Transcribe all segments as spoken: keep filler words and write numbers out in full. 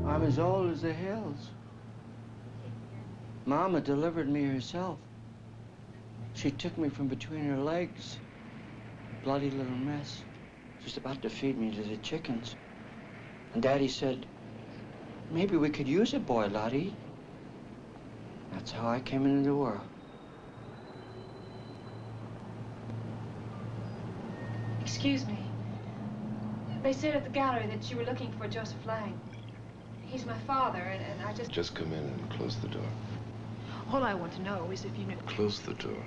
I'm as old as the hills. Mama delivered me herself. She took me from between her legs. Bloody little mess. Just about to feed me to the chickens. And Daddy said, maybe we could use a boy, Lottie. That's how I came into the world. Excuse me. They said at the gallery that you were looking for Joseph Lang. He's my father, and, and I just... Just come in and close the door. All I want to know is if you knew... Close the door.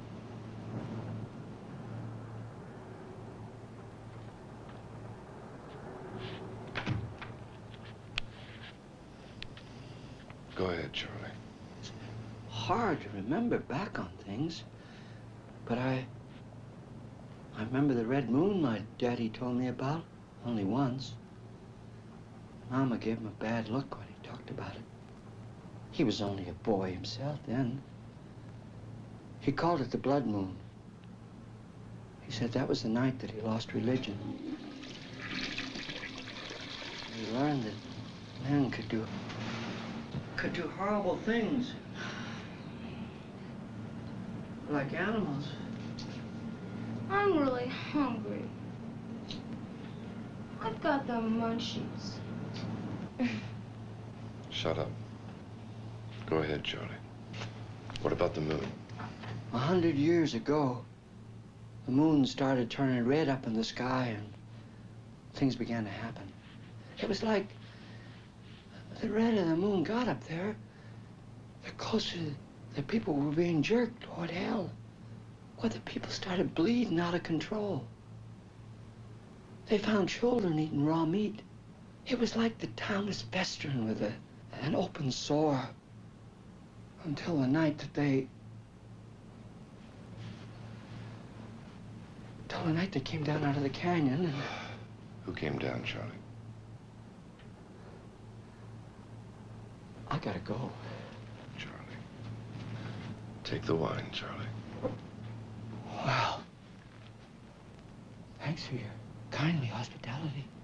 Go ahead, Charlie. It's hard to remember back on things, but I... I remember the red moon my daddy told me about, only once. Mama gave him a bad look when he talked about it. He was only a boy himself then. He called it the blood moon. He said that was the night that he lost religion. He learned that men could do, could do horrible things. Like animals. I'm really hungry. I've got the munchies. Shut up. Go ahead, Charlie. What about the moon? A hundred years ago, the moon started turning red up in the sky and things began to happen. It was like the red of the moon got up there, the closer the people were being jerked toward hell. Where the people started bleeding out of control. They found children eating raw meat. It was like the town was festering with a, an open sore until the night that they... Until the night they came down out of the canyon and... Who came down, Charlie? I gotta go. Charlie. Take the wine, Charlie. Well, thanks for your kindly hospitality.